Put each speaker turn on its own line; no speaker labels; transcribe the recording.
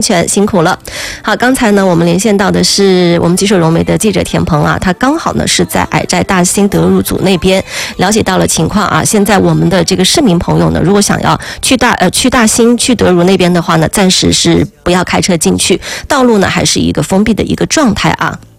全，辛苦了。好，刚才呢我们连线到的是我们吉水融媒的记者田鹏啊，他刚好呢是在矮寨大兴德如组那边了解到了情况啊。现在我们的这个市民朋友呢，如果想要去大兴去德如那边的话呢，暂时是不要开车进去，道路呢还是一个封闭的一个状态啊。